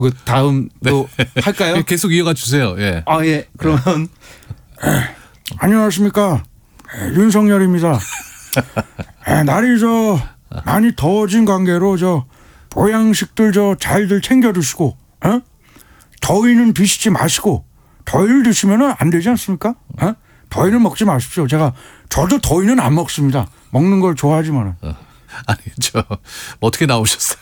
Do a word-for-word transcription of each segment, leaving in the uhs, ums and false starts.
그 다음 또 네. 할까요? 계속 이어가 주세요. 예. 아, 예. 그러면 안녕하십니까. 윤석열입니다. 날이 저 많이 더워진 관계로 저 보양식들 저 잘들 챙겨 드시고 어? 더위는 드시지 마시고 더위를 드시면 안 되지 않습니까? 어? 더위는 먹지 마십시오. 제가 저도 더위는 안 먹습니다. 먹는 걸 좋아하지만. 어. 아니 저 어떻게 나오셨어요?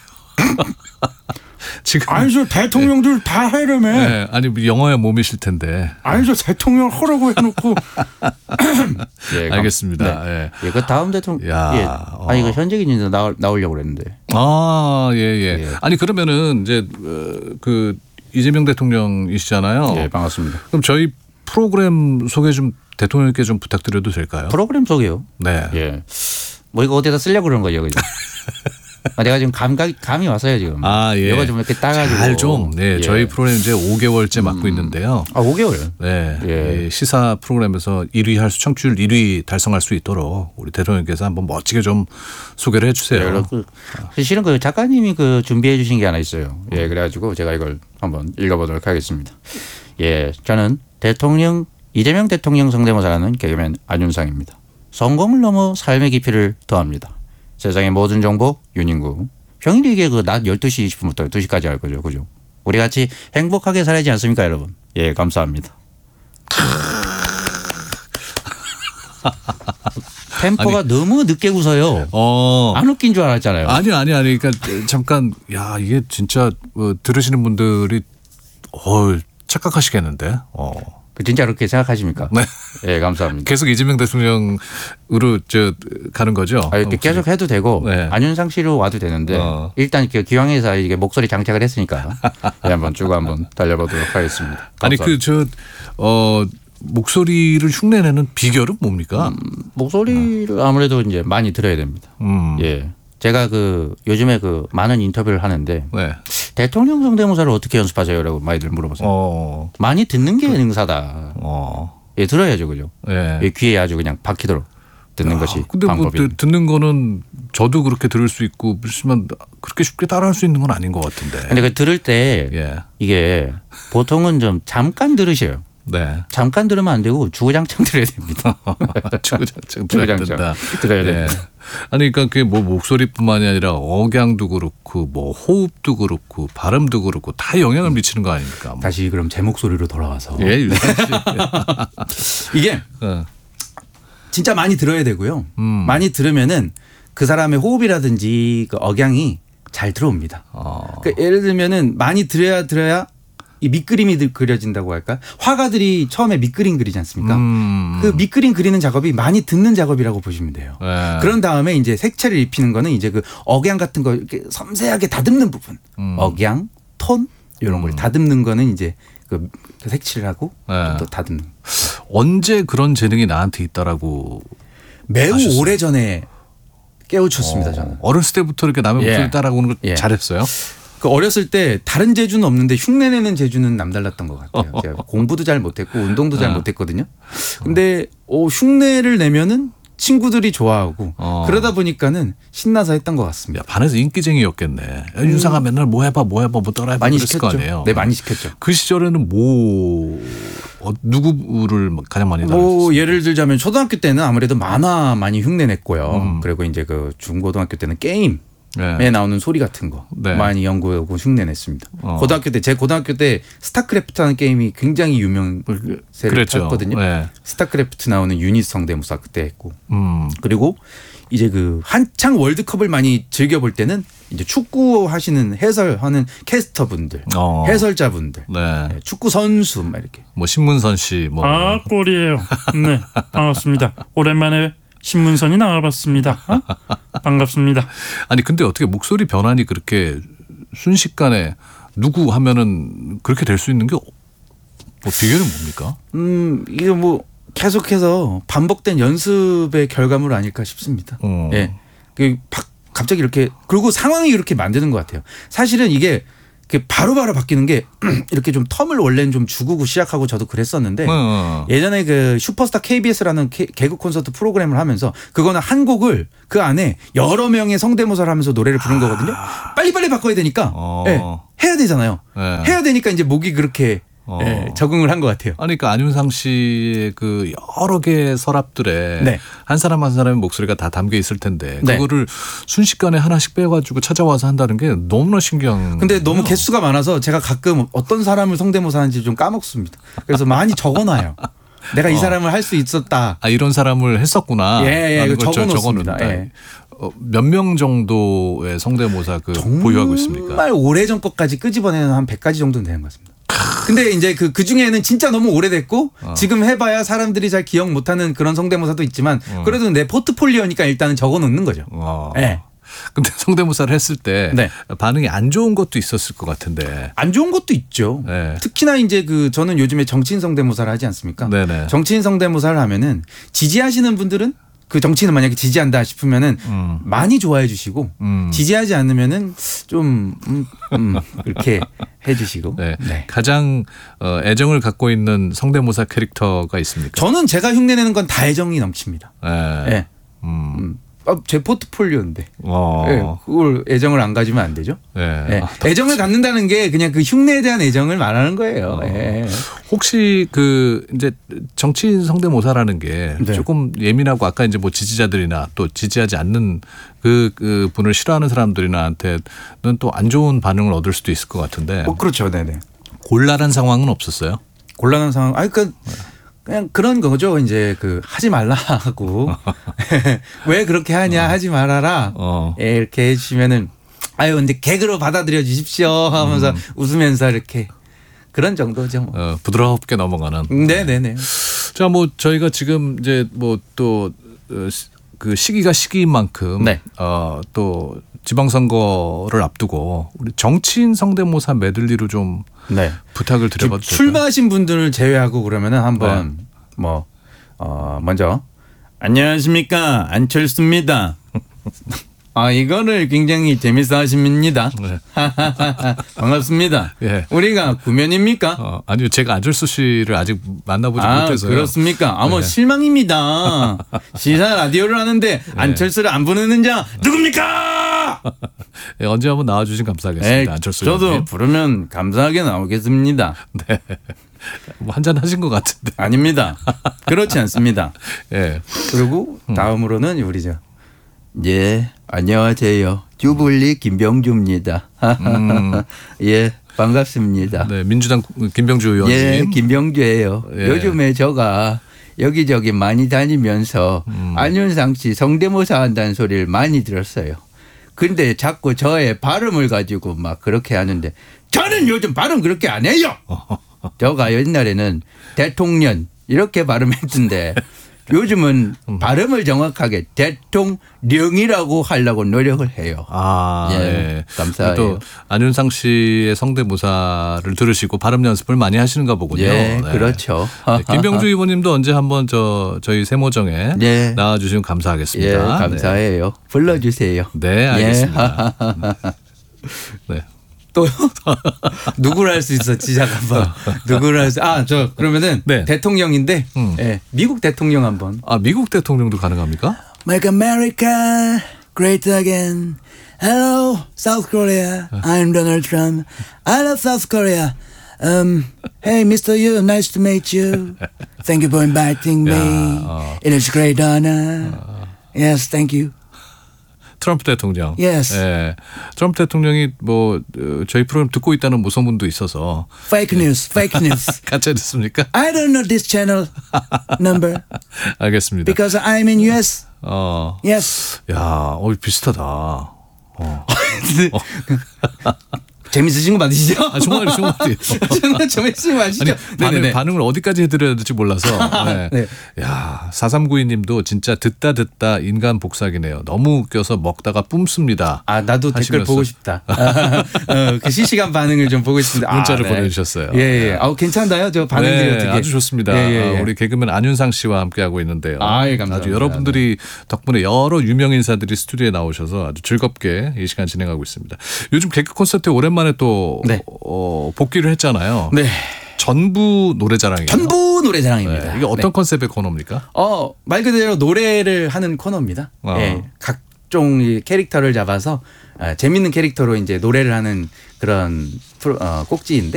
지금 아니 저 대통령들 네. 다 하려면. 네. 아니 영어의 몸이실 텐데. 아니 저 대통령 하라고 해놓고. 예, 알겠습니다. 네. 예. 예, 그 다음 대통령. 야, 예. 어. 아니 그 현직인인데 나올 나오려고 그랬는데. 아, 예, 예. 예. 아니 그러면은 이제 그 이재명 대통령이시잖아요. 예, 반갑습니다. 그럼 저희 프로그램 소개 좀 대통령께 좀 부탁드려도 될까요? 프로그램 소개요. 네. 예. 뭐 이거 어디다 쓰려고 그런 거죠, 그죠? 아, 내가 지금 감각이 감이 왔어요 지금. 아, 예. 이거 좀 이렇게 따가지고. 잘 좀. 네, 예. 저희 프로그램 이제 오 개월째 맡고 음. 있는데요. 아, 오 개월. 네, 예. 이 시사 프로그램에서 일 위 할 수, 청취율 일 위 달성할 수 있도록 우리 대통령께서 한번 멋지게 좀 소개를 해주세요. 예, 그, 실은 그 작가님이 그 준비해 주신 게 하나 있어요. 예, 그래가지고 제가 이걸 한번 읽어보도록 하겠습니다. 예, 저는 대통령 이재명 대통령 성대모사라는 개그맨 안윤상입니다. 성공을 넘어 삶의 깊이를 더합니다. 세상의 모든 정보 윤인구. 평일에 이게 그 낮 열두 시 이십 분부터 두 시까지 할 거죠. 그죠? 우리 같이 행복하게 살아야지 않습니까, 여러분? 예, 감사합니다. 템포가 아니, 너무 늦게 웃어요. 어. 안 웃긴 줄 알았잖아요. 아니, 아니, 아니. 그러니까 잠깐, 야, 이게 진짜 어, 들으시는 분들이 어, 착각하시겠는데. 어. 진짜 그렇게 생각하십니까? 네. 예, 감사합니다. 계속 이재명 대통령으로 저 가는 거죠? 아, 이렇게 계속 해도 되고 네. 안윤상 씨로 와도 되는데 어. 일단 기왕에서 이게 목소리 장착을 했으니까 네, 한번 쭉 한번 달려보도록 하겠습니다. 감사합니다. 아니 그 저 어. 목소리를 흉내내는 비결은 뭡니까? 음, 목소리를 아무래도 이제 많이 들어야 됩니다. 음. 예, 제가 그 요즘에 그 많은 인터뷰를 하는데 네. 대통령 성대모사를 어떻게 연습하세요라고 많이들 물어보세요. 어. 많이 듣는 게 능사다. 어. 예, 들어야죠, 그죠? 예. 예, 귀에 아주 그냥 박히도록 듣는 야, 것이 근데 방법입니다. 뭐 듣는 거는 저도 그렇게 들을 수 있고 그렇지만 그렇게 쉽게 따라할 수 있는 건 아닌 것 같은데. 근데 그 들을 때 예. 이게 보통은 좀 잠깐 들으셔요. 네. 잠깐 들으면 안 되고 주구장창 들어야 됩니다. 주구장창 들어야 된다. 들어야 네. 됩니다. 아니 그러니까 그게 뭐 목소리뿐만이 아니라 억양도 그렇고 뭐 호흡도 그렇고 발음도 그렇고 다 영향을 미치는 거 아닙니까? 뭐. 다시 그럼 제 목소리로 돌아와서 예, 유선 씨. 이게 어. 진짜 많이 들어야 되고요. 음. 많이 들으면은 그 사람의 호흡이라든지 그 억양이 잘 들어옵니다. 어. 그러니까 예를 들면은 많이 들어야 들어야 이 밑그림이 그려진다고 할까? 화가들이 처음에 밑그림 그리지 않습니까? 음. 그 밑그림 그리는 작업이 많이 듣는 작업이라고 보시면 돼요. 네. 그런 다음에 이제 색채를 입히는 거는 이제 그 억양 같은 거 이렇게 섬세하게 다듬는 부분. 음. 억양, 톤 이런 걸 음. 다듬는 거는 이제 그 색칠하고 네. 또 다듬는. 언제 그런 재능이 나한테 있다라고 매우 아셨어요? 오래 전에 깨우쳤습니다. 어. 저는. 어렸을 때부터 이렇게 남의 예. 목소리 따라오는 걸 예. 잘했어요? 그 어렸을 때 다른 재주는 없는데 흉내내는 재주는 남달랐던 것 같아요. 제가 공부도 잘 못했고 운동도 잘 어. 못했거든요. 근데 어, 흉내를 내면은 친구들이 좋아하고 어. 그러다 보니까는 신나서 했던 것 같습니다. 야, 반에서 인기쟁이였겠네. 야, 윤상아 맨날 뭐 해봐 뭐 해봐 뭐 따라해봐 많이 그랬을 거 시켰죠. 아니에요. 네, 많이 시켰죠. 그 시절에는 뭐 어, 누구를 가장 많이 뭐 따라했어요? 예를 들자면 초등학교 때는 아무래도 만화 많이 흉내냈고요. 음. 그리고 이제 그 중고등학교 때는 게임에 네. 나오는 소리 같은 거 네. 많이 연구하고 흉내냈습니다. 어. 고등학교 때 제 고등학교 때 스타크래프트라는 게임이 굉장히 유명세를 그랬죠. 탔거든요. 네. 스타크래프트 나오는 유닛 성대모사 그때 했고 음. 그리고 이제 그 한창 월드컵을 많이 즐겨볼 때는 이제 축구 하시는 해설하는 캐스터분들, 어. 해설자분들, 네. 축구 선수 막 이렇게 뭐 신문선 씨 뭐. 아, 꼴이에요. 네, 반갑습니다. 오랜만에 신문선이 나와봤습니다. 어? 반갑습니다. 아니 근데 어떻게 목소리 변환이 그렇게 순식간에 누구 하면은 그렇게 될 수 있는 게 뭐 비결은 뭡니까? 음 이게 뭐 계속해서 반복된 연습의 결과물 아닐까 싶습니다. 어. 예, 그 팍 갑자기 이렇게 그리고 상황이 이렇게 만드는 것 같아요. 사실은 이게 그 바로바로 바뀌는 게 이렇게 좀 텀을 원래는 좀 주고 시작하고 저도 그랬었는데 어. 예전에 그 슈퍼스타 케이비에스라는 개, 개그 콘서트 프로그램을 하면서 그거는 한 곡을 그 안에 여러 명의 성대모사를 하면서 노래를 부른 거거든요. 빨리빨리 바꿔야 되니까 어. 예, 해야 되잖아요. 네. 해야 되니까 이제 목이 그렇게 어. 예, 적응을 한 것 같아요. 아니, 그러니까 안윤상 씨의 그 여러 개의 서랍들에 네. 한 사람 한 사람의 목소리가 다 담겨 있을 텐데 네. 그거를 순식간에 하나씩 빼가지고 찾아와서 한다는 게 너무나 신기한. 근데 너무 거예요. 개수가 많아서 제가 가끔 어떤 사람을 성대모사 하는지 좀 까먹습니다. 그래서 많이 적어놔요. 내가 이 사람을 할 수 있었다. 아, 이런 사람을 했었구나. 예, 예, 라는 이거 걸 저- 적어놓습니다. 적어놓는다. 예. 어, 몇 명 정도의 성대모사 그 보유하고 있습니까? 정말 오래전 것까지 끄집어내는 한 백 가지 정도는 되는 것 같습니다. 근데 이제 그, 그 중에는 진짜 너무 오래됐고 어. 지금 해봐야 사람들이 잘 기억 못하는 그런 성대모사도 있지만 어. 그래도 내 포트폴리오니까 일단은 적어 놓는 거죠. 어. 네. 근데 성대모사를 했을 때 네. 반응이 안 좋은 것도 있었을 것 같은데. 안 좋은 것도 있죠. 네. 특히나 이제 그 저는 요즘에 정치인 성대모사를 하지 않습니까? 네네. 정치인 성대모사를 하면은 지지하시는 분들은 그 정치인을 만약에 지지한다 싶으면은 음. 많이 좋아해 주시고 음. 지지하지 않으면은 좀 음, 음, 그렇게 해 주시고. 네. 네. 가장 어, 애정을 갖고 있는 성대모사 캐릭터가 있습니까? 저는 제가 흉내내는 건 다 애정이 넘칩니다. 네. 네. 음. 음. 아, 제 포트폴리오인데. 어. 네, 그걸 애정을 안 가지면 안 되죠. 네. 네. 아, 애정을 갖는다는 게 그냥 그 흉내에 대한 애정을 말하는 거예요. 어. 네. 혹시 그 이제 정치인 성대모사라는 게 네. 조금 예민하고 아까 이제 뭐 지지자들이나 또 지지하지 않는 그, 그 분을 싫어하는 사람들이나한테는 또 안 좋은 반응을 얻을 수도 있을 것 같은데 어, 그렇죠. 네네. 곤란한 상황은 없었어요? 곤란한 상황. 아니, 그 그냥 그런 거죠. 이제 그 하지 말라 하고 왜 그렇게 하냐 하지 말아라. 어. 예, 이렇게 해주시면은 아유 근데 개그로 받아들여 주십시오 하면서 음. 웃으면서 이렇게 그런 정도죠. 뭐. 어, 부드럽게 넘어가는. 네네네. 자, 뭐 저희가 지금 이제 뭐 또 그 시기가 시기인 만큼 네. 어, 또 지방선거를 앞두고 우리 정치인 성대모사 메들리로 좀 네. 부탁을 지금 드려봐도 될까요? 출마하신 분들을 제외하고 그러면은 한번 네. 뭐 어, 먼저 안녕하십니까 안철수입니다. 아 이거를 굉장히 재밌어 하십니다. 네. 반갑습니다. 예. 우리가 구면입니까? 어, 아니요, 제가 안철수 씨를 아직 만나보지 아 못해서요. 그렇습니까? 아뭐 네. 실망입니다. 시사 라디오를 하는데 안철수를 안 부르는 자 누굽니까? 예, 언제 한번 나와주신 감사하겠습니다. 에이, 안철수 저도 의원님. 부르면 감사하게 나오겠습니다. 네. 뭐 한잔 하신 것 같은데. 아닙니다. 그렇지 않습니다. 예. 그리고 음. 다음으로는 우리 저 예, 안녕하세요. 주불리 김병주입니다. 음. 예, 반갑습니다. 네, 민주당 김병주 의원님. 예, 김병주예요. 예. 요즘에 저가 여기저기 많이 다니면서 음. 안윤상 씨 성대모사 한다는 소리를 많이 들었어요. 근데 자꾸 저의 발음을 가지고 막 그렇게 하는데 저는 요즘 발음 그렇게 안 해요. 저가 옛날에는 대통령 이렇게 발음했던데 요즘은 발음을 정확하게 대통령이라고 하려고 노력을 해요. 아, 예, 예. 감사해요. 또 안윤상 씨의 성대모사를 들으시고 발음 연습을 많이 하시는가 보군요. 예, 네. 그렇죠. 네, 김병주 의원님도 언제 한번 저 저희 세모정에 네. 나와주시면 예, 감사하겠습니다. 감사해요. 불러주세요. 네, 네 알겠습니다. 네. 또 누구를 할 수 있었지 잠깐만. 누구를 할 수? 아, 저 그러면은 네. 대통령인데 음. 예, 미국 대통령 한번. 아, 미국 대통령도 가능합니까? Make America great again. Hello, South Korea. I'm Donald Trump. I love South Korea. Um, hey, Mister Yu, nice to meet you. Thank you for inviting me. 야, 어. It is a great honor. Yes, thank you. 트럼프 대통령. Yes. 예. 트럼프 대통령이 뭐 어, 저희 프로그램 듣고 있다는 무소문도 있어서 Fake news, fake news. 가짜 됐습니까? I don't know this channel number 알겠습니다. because I'm in U S. 어. Yes. 야, 어 비슷하다. 어. 재밌으신 거 맞으시죠? 아, 정말 정말. 정말 재밌으신 거 맞으시죠? 아니, 반응, 반응을 어디까지 해드려야 될지 몰라서. 네. 네. 야, 사삼구이 님도 진짜 듣다 듣다 인간 복사기네요. 너무 웃겨서 먹다가 뿜습니다. 아 나도 댓글 하시면서. 보고 싶다. 어, 그 실시간 반응을 좀 보고 싶습니다. 문자를 아, 네. 보내주셨어요. 예, 예. 네. 아우 괜찮나요? 저 반응들이 네, 어떻게? 아주 좋습니다. 예, 예, 예. 아, 우리 개그맨 안윤상 씨와 함께하고 있는데요. 아, 예, 감사합니다. 아주 여러분들이 덕분에 여러 유명 인사들이 스튜디오에 나오셔서 아주 즐겁게 이 시간 진행하고 있습니다. 요즘 개그 콘서트에 오랜만에 오랜만에 또 네. 어, 복귀를 했잖아요. 네. 전부 노래자랑이에요. 전부 노래자랑입니다. 네. 이게 어떤 네. 컨셉의 코너입니까? 어, 말 그대로 노래를 하는 코너입니다. 어. 예. 각종 이 캐릭터를 잡아서 아, 재밌는 캐릭터로 이제 노래를 하는 그런 프로, 어, 꼭지인데